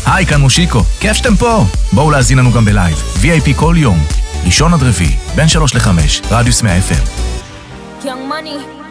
היי, כאן מושיקו, כיף שאתם פה. בואו להזין לנו גם בלייב, VIP כל יום, ראשון עד רביעי, בין 3 ל-5, רדיוס 100 FM. Young Money